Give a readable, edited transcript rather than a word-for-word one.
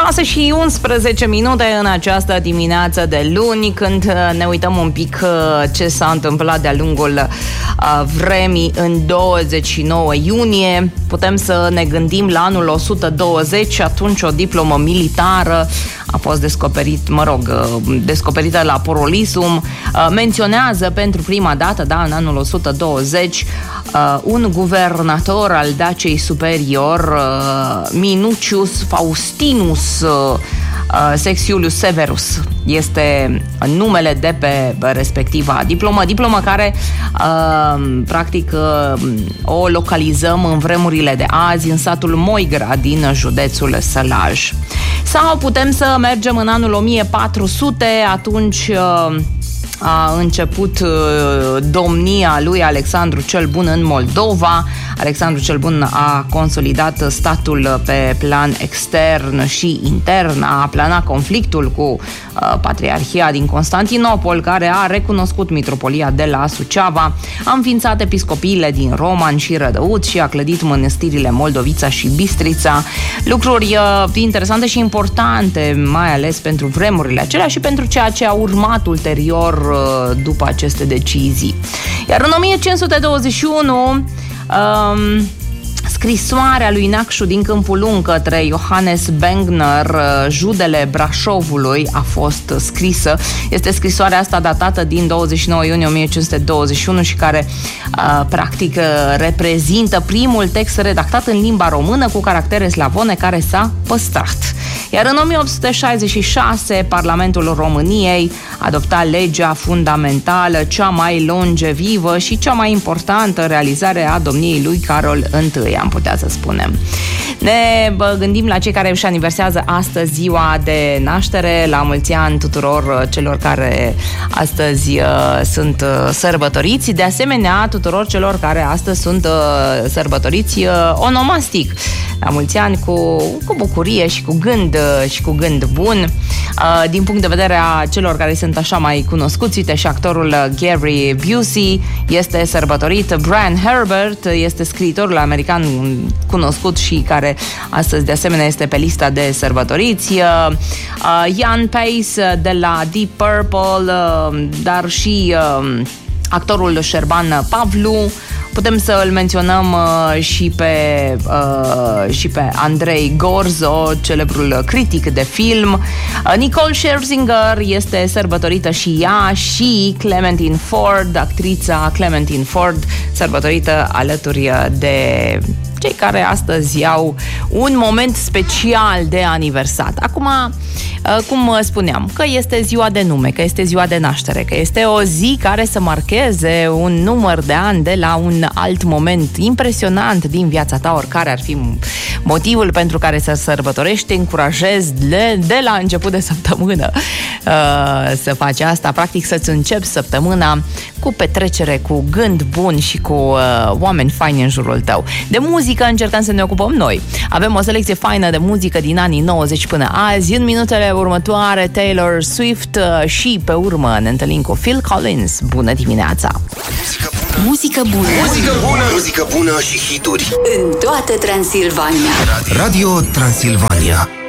6:11 în această dimineață de luni, când ne uităm un pic ce s-a întâmplat de-a lungul vremii în 29 iunie. Putem să ne gândim la anul 120, atunci o diplomă militară a fost descoperită la Porolisum. Menționează pentru prima dată, în anul 120, un guvernator al Daciei Superior, Minucius Faustinus Sexiulius Severus. Este numele de pe respectiva diplomă care practic o localizăm în vremurile de azi în satul Moigra din județul Sălaj. Sau putem să mergem în anul 1400, atunci a început domnia lui Alexandru cel Bun în Moldova. Alexandru cel Bun a consolidat statul pe plan extern și intern, a aplanat conflictul cu Patriarhia din Constantinopol, care a recunoscut mitropolia de la Suceava, a înființat episcopiile din Roman și Rădăuț și a clădit mănăstirile Moldovița și Bistrița. Lucruri interesante și importante, mai ales pentru vremurile acelea și pentru ceea ce a urmat ulterior după aceste decizii. Iar în 1521 scrisoarea lui Nacșu din Câmpul Lung către Johannes Bengner, judele Brașovului, a fost scrisă. Este scrisoarea asta datată din 29 iunie 1521 și care practic reprezintă primul text redactat în limba română cu caractere slavone care s-a păstrat. Iar în 1866 Parlamentul României adopta legea fundamentală, cea mai longevivă și cea mai importantă realizare a domniei lui Carol I, am putea să spunem. Ne gândim la cei care își aniversează astăzi ziua de naștere, la mulți ani tuturor celor care astăzi sunt sărbătoriți, de asemenea tuturor celor care astăzi sunt sărbătoriți onomastic. La mulți ani cu bucurie și cu gând bun. Din punct de vedere a celor care sunt așa mai cunoscuți, uite, și actorul Gary Busey este sărbătorit. Brian Herbert este scriitorul american cunoscut și care astăzi de asemenea este pe lista de sărbătoriți. Ian Pace de la Deep Purple, dar și actorul Șerban Pavlu. Putem să îl menționăm și pe Andrei Gorzo, celebrul critic de film. Nicole Scherzinger este sărbătorită și ea, și Clementine Ford, actrița Clementine Ford, sărbătorită alături de cei care astăzi au un moment special de aniversat. Acum, cum spuneam, că este ziua de nume, că este ziua de naștere, că este o zi care să marcheze un număr de ani de la un alt moment impresionant din viața ta, oricare ar fi motivul pentru care să sărbătorești, te încurajez de la început de săptămână să faci asta, practic să-ți începi săptămâna cu petrecere, cu gând bun și cu oameni faini în jurul tău. De muzică încercăm să ne ocupăm noi. Avem o selecție faină de muzică din anii 90 până azi. În minutele următoare Taylor Swift și pe urmă ne întâlnim cu Phil Collins. Bună dimineața! Muzică bună! Muzică bună! Muzică bună și hituri în toată Transilvania. Radio Transilvania.